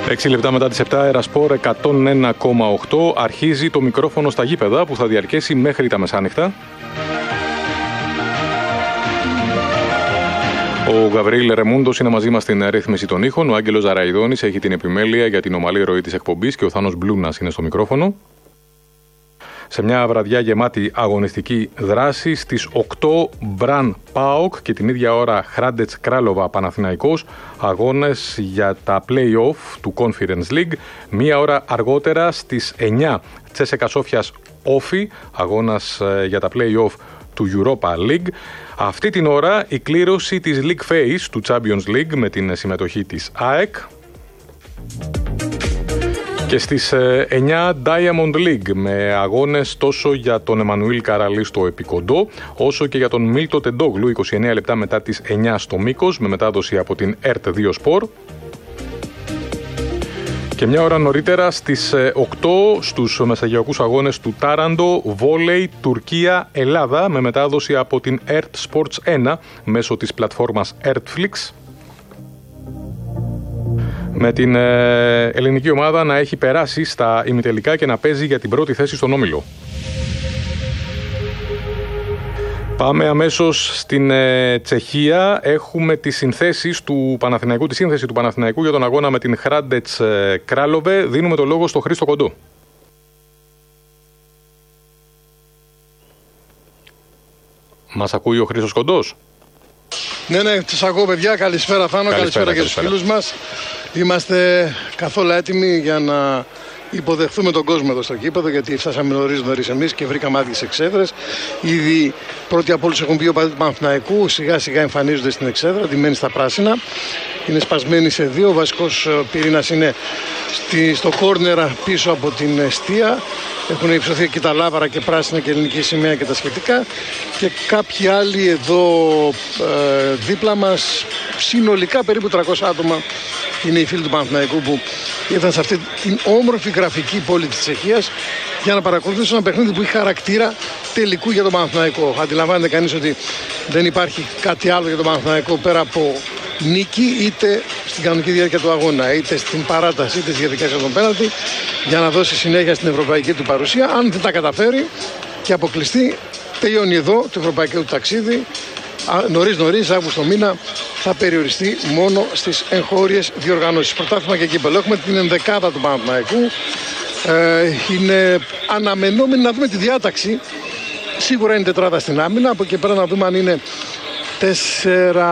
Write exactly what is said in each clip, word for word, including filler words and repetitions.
έξι λεπτά μετά τις επτά, Ερασπορ εκατόν ένα κόμμα οκτώ. Αρχίζει το μικρόφωνο στα γήπεδα που θα διαρκέσει μέχρι τα μεσάνυχτα. Ο Γαβριήλ Ρεμούντος είναι μαζί μας στην ρύθμιση των ήχων. Ο Άγγελος Ζαραϊδόνης έχει την επιμέλεια για την ομαλή ροή της εκπομπής και ο Θάνος Μπλούνας είναι στο μικρόφωνο. Σε μια βραδιά γεμάτη αγωνιστική δράση, στις οκτώ Μπραν ΠΑΟΚ και την ίδια ώρα Χράντετς Κράλοβα Παναθηναϊκός, αγώνες για τα play-off του Conference League. Μία ώρα αργότερα στις εννιά Τσέσεκα Σόφιας Όφι, αγώνας για τα play-off του Europa League. Αυτή την ώρα η κλήρωση της League Phase του Champions League με την συμμετοχή της ΑΕΚ. Και στις εννιά Diamond League με αγώνες τόσο για τον Εμμανουήλ Καραλή στο Επικοντό όσο και για τον Μίλτο Τεντόγλου, είκοσι εννέα λεπτά μετά τις εννιά στο Μήκος με μετάδοση από την ΕΡΤ δύο Σπορ. Και μια ώρα νωρίτερα στις οκτώ στους μεσαγειακούς αγώνες του Τάραντο, βόλεϊ Τουρκία-Ελλάδα με μετάδοση από την ΕΡΤ Sports ένα μέσω της πλατφόρμας ERTFlix. Με την ε, ελληνική ομάδα να έχει περάσει στα ημιτελικά και να παίζει για την πρώτη θέση στον όμιλο. Πάμε αμέσως στην ε, Τσεχία. Έχουμε τις συνθέσεις του Παναθηναϊκού, τη σύνθεση του Παναθηναϊκού για τον αγώνα με την Χράντετς ε, Κράλοβε. Δίνουμε το λόγο στο Χρήστο Κοντό. Μας ακούει ο Χρήστος Κοντός? Ναι, ναι, τις ακούω παιδιά. Καλησπέρα Θάνο, καλησπέρα, καλησπέρα και στους φίλους μας. Είμαστε καθόλου έτοιμοι για να υποδεχθούμε τον κόσμο εδώ στο γήπεδο, γιατί φτάσαμε νωρίς νωρίς εμείς και βρήκαμε άδειες εξέδρες. Ήδη πρώτοι από όλους έχουν πει ο παδί του Παναθηναϊκού, σιγά σιγά εμφανίζονται στην εξέδρα, ντυμένοι στα πράσινα. Είναι σπασμένοι σε δύο. Ο βασικός πυρήνας είναι στη, στο κόρνερα πίσω από την εστία. Έχουν υψωθεί και τα λάβαρα και πράσινα και ελληνική σημαία και τα σχετικά. Και κάποιοι άλλοι εδώ ε, δίπλα μας, συνολικά περίπου τριακόσια άτομα είναι οι φίλοι του Παναθηναϊκού που ήρθαν σε αυτή την όμορφη γραφική πόλη της Τσεχίας για να παρακολουθήσουν ένα παιχνίδι που έχει χαρακτήρα τελικού για τον Παναθηναϊκό. Αντιλαμβάνεται κανείς ότι δεν υπάρχει κάτι άλλο για τον Παναθηναϊκό πέρα από νίκη, είτε στην κανονική διάρκεια του αγώνα, είτε στην παράταση, είτε στη διαδικασία των πέναλτι, για να δώσει συνέχεια στην ευρωπαϊκή του παρουσία. Αν δεν τα καταφέρει και αποκλειστεί, τελειώνει εδώ το ευρωπαϊκό του ταξίδι. Νωρίς νωρίς, Αύγουστο μήνα, θα περιοριστεί μόνο στις εγχώριες διοργανώσεις. Πρωτάθλημα και κύπελλο. Έχουμε την ενδεκάδα του Παναθηναϊκού. Ε, είναι αναμενόμενη να δούμε τη διάταξη. Σίγουρα είναι τετράδα στην άμυνα. Από εκεί πέρα να δούμε αν είναι τέσσερα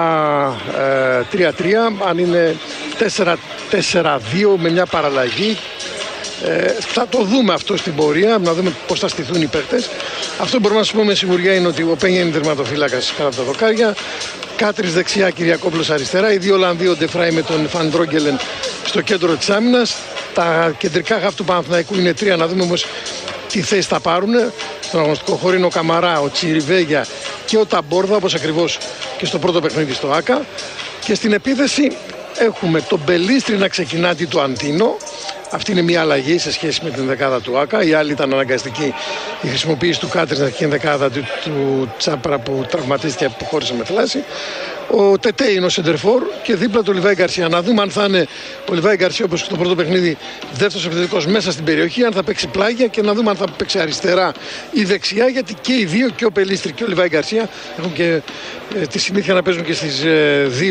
τρία τρία, αν είναι τέσσερα τέσσερα δύο με μια παραλλαγή. Ε, θα το δούμε αυτό στην πορεία, να δούμε πώς θα στηθούν οι παίκτες. Αυτό που μπορούμε να σου πούμε με σιγουριά είναι ότι ο Πένια είναι τερματοφύλακας κατά τα δοκάρια. Κάτρις δεξιά, Κυριακόπουλος αριστερά. Οι δύο Ολλανδοί, ο Ντεφράι με τον Φαν Ντρόγκελεν στο κέντρο της άμυνας. Τα κεντρικά χαφ του Παναθηναϊκού είναι τρία, να δούμε όμως τι θέση θα πάρουν. Στον αγωνιστικό χώρο είναι ο Καμαρά, ο Τσιριβέγια και ο Ταμπόρδα, όπως ακριβώς και στο πρώτο παιχνίδι στο ΆΚΑ. Και στην επίθεση έχουμε τον Μπελίστρη να ξεκινά αντί του Αντίνο. Αυτή είναι μια αλλαγή σε σχέση με την δεκάδα του ΆΚΑ. Η άλλη ήταν αναγκαστική, η χρησιμοποίηση του Κάτρις να έχει δεκάδα του, του Τσάπρα που τραυματίστηκε και αποχώρησε με θλάση. Ο Τετέ είναι ο σεντερφόρ και δίπλα του Λιβάη Γκαρσία. Να δούμε αν θα είναι ο Λιβάη Γκαρσία όπως και το πρώτο παιχνίδι δεύτερος επιθετικός μέσα στην περιοχή, αν θα παίξει πλάγια και να δούμε αν θα παίξει αριστερά ή δεξιά. Γιατί και οι δύο, και ο Πελίστρη και ο Λιβάη Γκαρσία, έχουν και ε, τη συνήθεια να παίζουν και στις ε, δύο